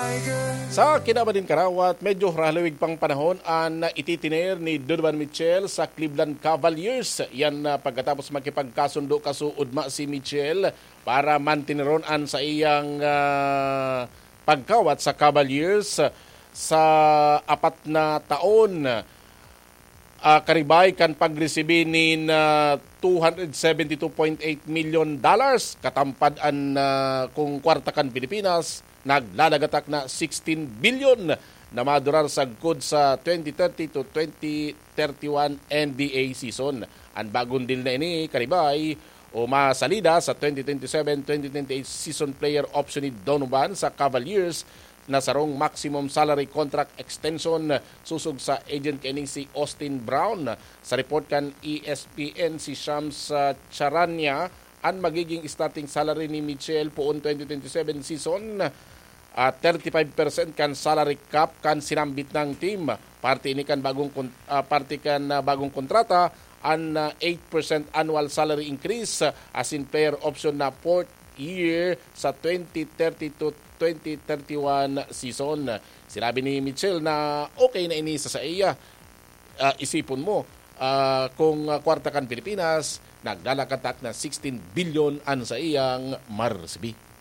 Sa kinabalin karawat, medyo halawig pang panahon ang ititiner ni Donovan Mitchell sa Cleveland Cavaliers. Yan pagkatapos makipagkasundo kasuudma si Mitchell para mantineronan sa iyang pagkawat sa Cavaliers sa 4 na taon. Karibay kan pagresibi ni $272.8 million katampad-an kung kwarta kan Pilipinas naglalagatak na 16 billion na madurar sa good sa 2030 to 2031 NBA season. Ang bagong deal na ini karibay o masalida sa 2027-2028 season player option ni Donovan sa Cavaliers na sarong maximum salary contract extension susog sa agent kaning si Austin Brown. Sa report kan ESPN si Shams Charania ang magiging starting salary ni Mitchell poon 2027 season 35% kan salary cap kan sinambit ng team. Parte ini kan bagong kontrata an 8% annual salary increase as in player option na 4th year sa 2030 to 2031 season. Sinabi ni Mitchell na okay na ini sa iya. Isipon mo, kung kwarta kan Pilipinas, naglalakatak na 16 billion an sa iyang marsibi.